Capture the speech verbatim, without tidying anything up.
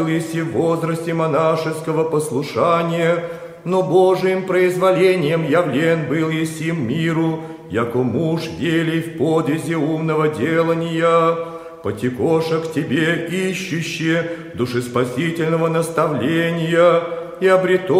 Еси в возрасте монашеского послушания, но Божиим произволением явлен был есим миру, яко муж велий в подвизе умного делания, потекоша к тебе ищуще душеспасительного наставления и обрету